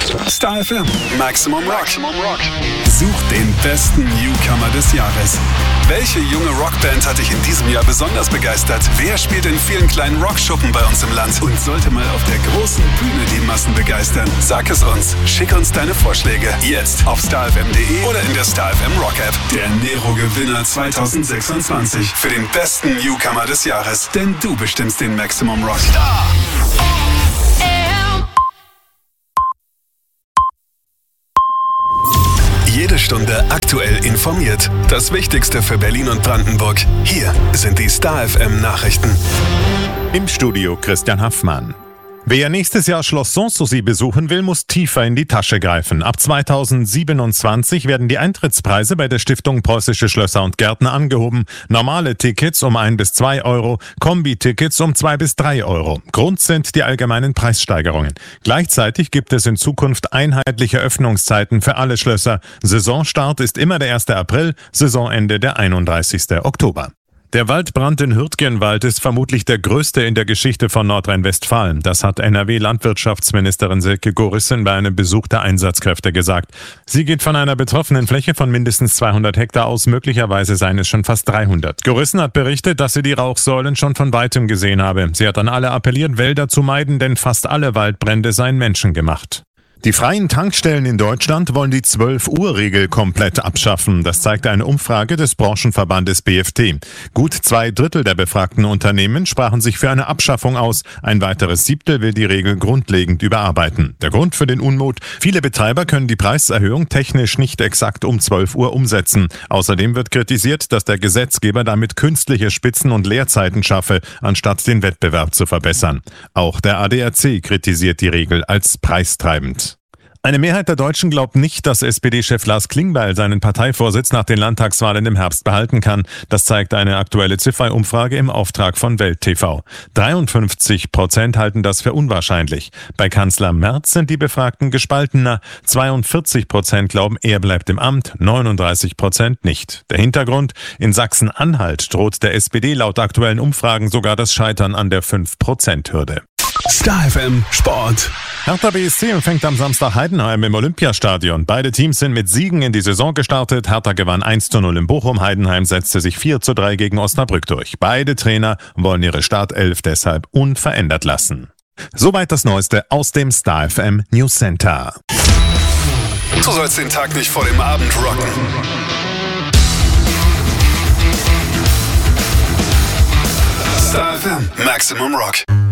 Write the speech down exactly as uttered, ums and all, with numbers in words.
Star F M, Maximum Rock. Such den besten Newcomer des Jahres. Welche junge Rockband hat dich in diesem Jahr besonders begeistert? Wer spielt in vielen kleinen Rockschuppen bei uns im Land und sollte mal auf der großen Bühne die Massen begeistern? Sag es uns. Schick uns deine Vorschläge. Jetzt auf star f m punkt d e oder in der Star F M Rock App. Der Nero-Gewinner zwanzig sechsundzwanzig für den besten Newcomer des Jahres. Denn du bestimmst den Maximum Rock. Star Jede Stunde aktuell informiert. Das Wichtigste für Berlin und Brandenburg. Hier sind die Star F M Nachrichten. Im Studio Christian Haffmann. Wer nächstes Jahr Schloss Sanssouci besuchen will, muss tiefer in die Tasche greifen. Ab zweitausendsiebenundzwanzig werden die Eintrittspreise bei der Stiftung Preußische Schlösser und Gärten angehoben. Normale Tickets um ein bis zwei Euro, Kombi-Tickets um zwei bis drei Euro. Grund sind die allgemeinen Preissteigerungen. Gleichzeitig gibt es in Zukunft einheitliche Öffnungszeiten für alle Schlösser. Saisonstart ist immer der erste April, Saisonende der einunddreißigste Oktober. Der Waldbrand in Hürtgenwald ist vermutlich der größte in der Geschichte von Nordrhein-Westfalen. Das hat N R W-Landwirtschaftsministerin Silke Gorissen bei einem Besuch der Einsatzkräfte gesagt. Sie geht von einer betroffenen Fläche von mindestens zweihundert Hektar aus, möglicherweise seien es schon fast dreihundert. Gorissen hat berichtet, dass sie die Rauchsäulen schon von weitem gesehen habe. Sie hat an alle appelliert, Wälder zu meiden, denn fast alle Waldbrände seien menschengemacht. Die freien Tankstellen in Deutschland wollen die zwölf-Uhr-Regel komplett abschaffen. Das zeigt eine Umfrage des Branchenverbandes B F T. Gut zwei Drittel der befragten Unternehmen sprachen sich für eine Abschaffung aus. Ein weiteres Siebtel will die Regel grundlegend überarbeiten. Der Grund für den Unmut: Viele Betreiber können die Preiserhöhung technisch nicht exakt um zwölf Uhr umsetzen. Außerdem wird kritisiert, dass der Gesetzgeber damit künstliche Spitzen und Leerzeiten schaffe, anstatt den Wettbewerb zu verbessern. Auch der A D A C kritisiert die Regel als preistreibend. Eine Mehrheit der Deutschen glaubt nicht, dass S P D-Chef Lars Klingbeil seinen Parteivorsitz nach den Landtagswahlen im Herbst behalten kann. Das zeigt eine aktuelle Ziffer-Umfrage im Auftrag von Welt T V. dreiundfünfzig Prozent halten das für unwahrscheinlich. Bei Kanzler Merz sind die Befragten gespaltener. zweiundvierzig Prozent glauben, er bleibt im Amt, neununddreißig Prozent nicht. Der Hintergrund: In Sachsen-Anhalt droht der S P D laut aktuellen Umfragen sogar das Scheitern an der fünf Prozent Hürde. Star F M Sport. Hertha B S C empfängt am Samstag Heidenheim im Olympiastadion. Beide Teams sind mit Siegen in die Saison gestartet. Hertha gewann eins zu null in Bochum. Heidenheim setzte sich vier zu drei gegen Osnabrück durch. Beide Trainer wollen ihre Startelf deshalb unverändert lassen. Soweit das Neueste aus dem Star F M News Center. Du sollst den Tag nicht vor dem Abend rocken. Star F M Maximum Rock.